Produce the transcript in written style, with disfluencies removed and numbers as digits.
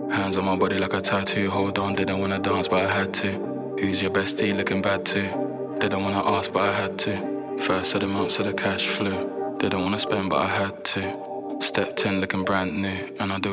Hands on my body like a tattoo. Hold on, didn't wanna dance, but I had to. Who's your bestie looking bad too? Didn't wanna ask, but I had to. First of the month, so the cash flew. Didn't wanna spend, but I had to. Stepped in looking brand new, and I do